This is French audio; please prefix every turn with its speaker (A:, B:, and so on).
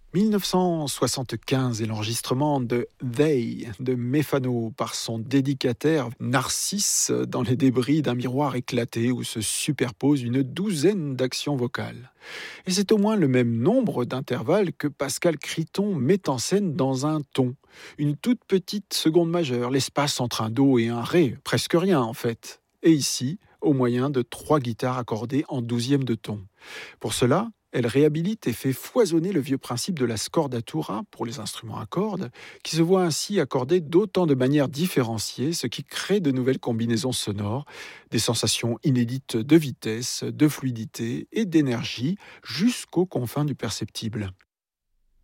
A: 1975 est l'enregistrement de They de Mefano par son dédicataire Narcisse dans les débris d'un miroir éclaté où se superposent une douzaine d'actions vocales. Et c'est au moins le même nombre d'intervalles que Pascal Criton met en scène dans un ton. Une toute petite seconde majeure, l'espace entre un do et un ré, presque rien en fait. Et ici, au moyen de 3 guitares accordées en 12e de ton. Pour cela, elle réhabilite et fait foisonner le vieux principe de la scordatura pour les instruments à cordes, qui se voit ainsi accordé d'autant de manières différenciées, ce qui crée de nouvelles combinaisons sonores, des sensations inédites de vitesse, de fluidité et d'énergie jusqu'aux confins du perceptible.